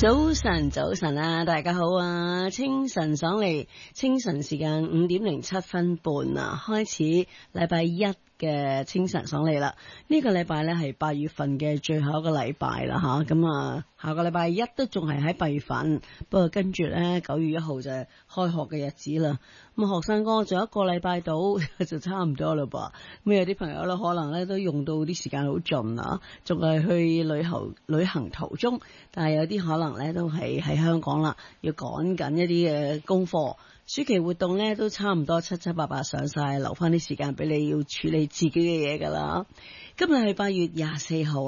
早晨啊，大家好啊！清晨爽利，清晨時間5:07啊，開始禮拜一嘅清晨爽利啦。呢個禮拜呢係8月份嘅最後一個禮拜啦吓，咁啊下個禮拜一都仲係喺8月份，不過跟住呢9月1號就係開學嘅日子啦。咁學生哥仲有一個禮拜到就差唔多啦噃。咁有啲朋友呢可能呢都用到啲時間好盡啊，仲係去旅行途中，但係有啲可能呢都係喺香港啦，要趕緊一啲嘅功課。暑期活動呢都差唔多七七八八上晒，留翻啲時間俾你要處理自己嘅嘢噶啦。今日係8月24號。